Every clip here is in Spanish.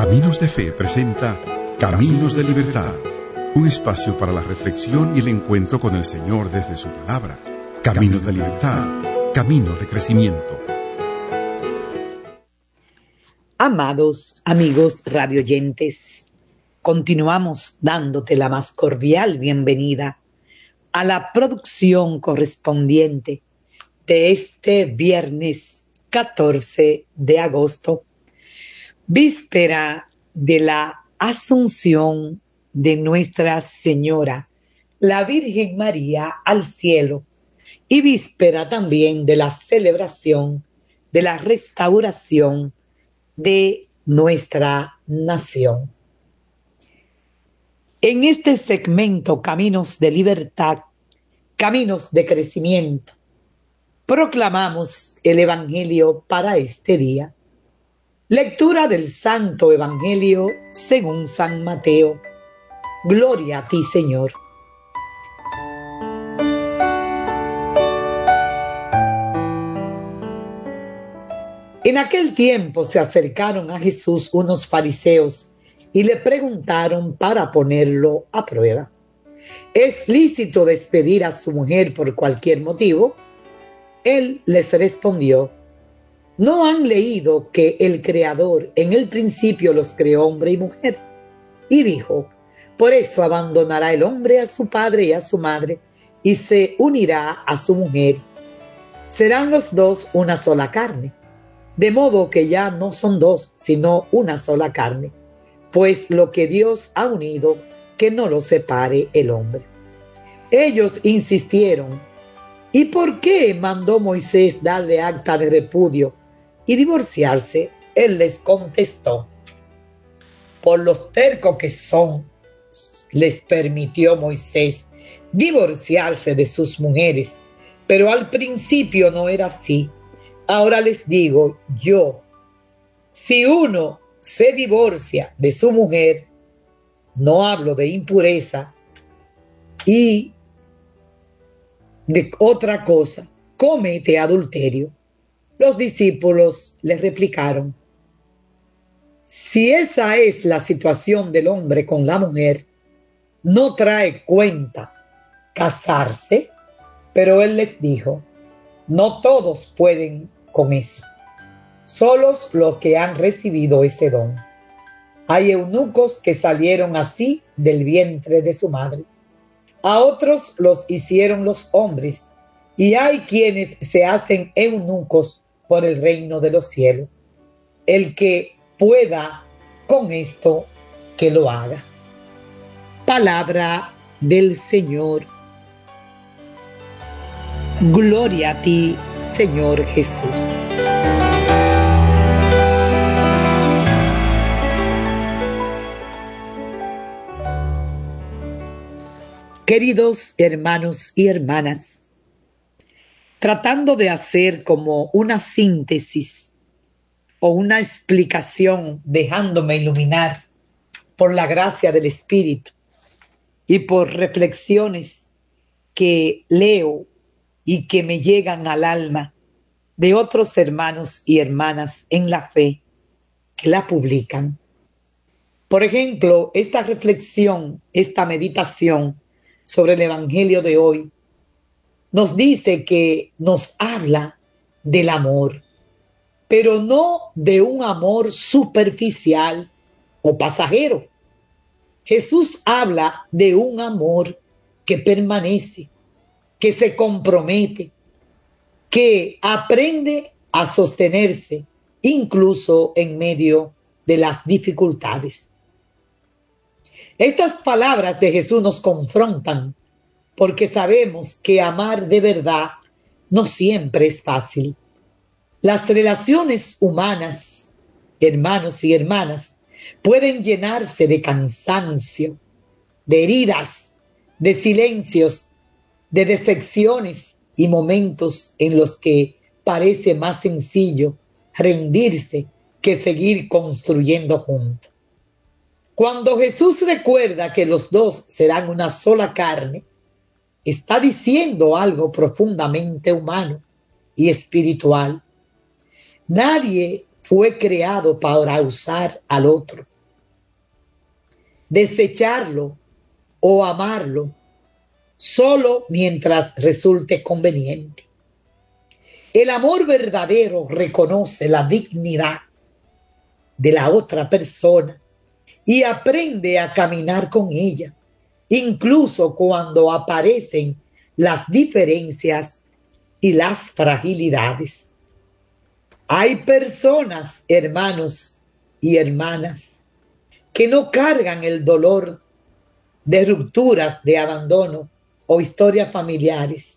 Caminos de Fe presenta Caminos de Libertad, un espacio para la reflexión y el encuentro con el Señor desde su palabra. Caminos de Libertad, caminos de crecimiento. Amados amigos radioyentes, continuamos dándote la más cordial bienvenida a la producción correspondiente de este viernes 14 de agosto, víspera de la Asunción de Nuestra Señora, la Virgen María, al cielo, y víspera también de la celebración de la restauración de nuestra nación. En este segmento, Caminos de Libertad, Caminos de Crecimiento, proclamamos el Evangelio para este día. Lectura del Santo Evangelio según San Mateo. Gloria a ti, Señor. En aquel tiempo se acercaron a Jesús unos fariseos y le preguntaron para ponerlo a prueba: ¿es lícito despedir a su mujer por cualquier motivo? Él les respondió: ¿no han leído que el Creador en el principio los creó hombre y mujer? Y dijo: por eso abandonará el hombre a su padre y a su madre y se unirá a su mujer. Serán los dos una sola carne. De modo que ya no son dos, sino una sola carne. Pues lo que Dios ha unido, que no lo separe el hombre. Ellos insistieron: ¿y por qué mandó Moisés darle acta de repudio y divorciarse? Él les contestó: por los tercos que son, les permitió Moisés divorciarse de sus mujeres, pero al principio no era así. Ahora les digo yo, si uno se divorcia de su mujer, no hablo de impureza y de otra cosa, comete adulterio. Los discípulos le replicaron: si esa es la situación del hombre con la mujer, no trae cuenta casarse. Pero él les dijo: no todos pueden con eso, solos los que han recibido ese don. Hay eunucos que salieron así del vientre de su madre. A otros los hicieron los hombres, y hay quienes se hacen eunucos por el reino de los cielos. El que pueda con esto, que lo haga. Palabra del Señor. Gloria a ti, Señor Jesús. Queridos hermanos y hermanas, tratando de hacer como una síntesis o una explicación, dejándome iluminar por la gracia del Espíritu y por reflexiones que leo y que me llegan al alma de otros hermanos y hermanas en la fe que la publican. Por ejemplo, esta reflexión, esta meditación sobre el Evangelio de hoy, nos dice que nos habla del amor, pero no de un amor superficial o pasajero. Jesús habla de un amor que permanece, que se compromete, que aprende a sostenerse incluso en medio de las dificultades. Estas palabras de Jesús nos confrontan porque sabemos que amar de verdad no siempre es fácil. Las relaciones humanas, hermanos y hermanas, pueden llenarse de cansancio, de heridas, de silencios, de decepciones y momentos en los que parece más sencillo rendirse que seguir construyendo juntos. Cuando Jesús recuerda que los dos serán una sola carne, está diciendo algo profundamente humano y espiritual. Nadie fue creado para usar al otro. desecharlo o amarlo solo mientras resulte conveniente. El amor verdadero reconoce la dignidad de la otra persona y aprende a caminar con ella, incluso cuando aparecen las diferencias y las fragilidades. Hay personas, hermanos y hermanas, que no cargan el dolor de rupturas, de abandono o historias familiares.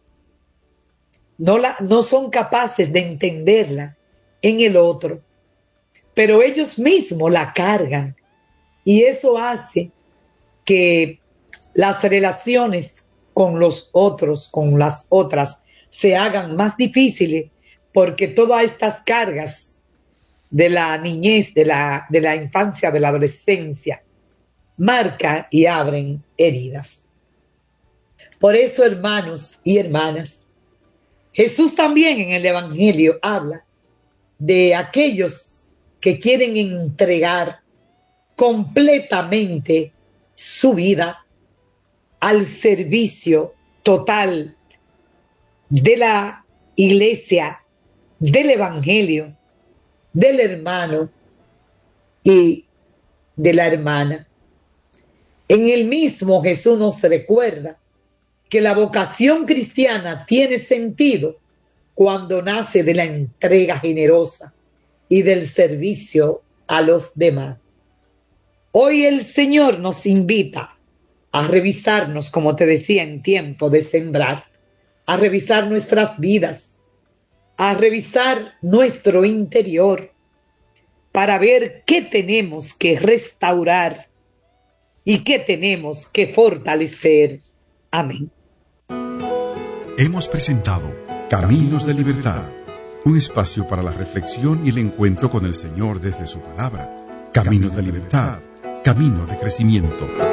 No son capaces de entenderla en el otro, pero ellos mismos la cargan, y eso hace que las relaciones con los otros, con las otras, se hagan más difíciles, porque todas estas cargas de la niñez, de la infancia, de la adolescencia, marcan y abren heridas. Por eso, hermanos y hermanas, Jesús también en el Evangelio habla de aquellos que quieren entregar completamente su vida al servicio total de la iglesia, del Evangelio, del hermano y de la hermana. En el mismo Jesús nos recuerda que la vocación cristiana tiene sentido cuando nace de la entrega generosa y del servicio a los demás. Hoy el Señor nos invita a revisarnos, como te decía, en tiempo de sembrar, a revisar nuestras vidas, a revisar nuestro interior para ver qué tenemos que restaurar y qué tenemos que fortalecer. Amén. Hemos presentado Caminos de Libertad, un espacio para la reflexión y el encuentro con el Señor desde su palabra. Caminos de Libertad, camino de crecimiento.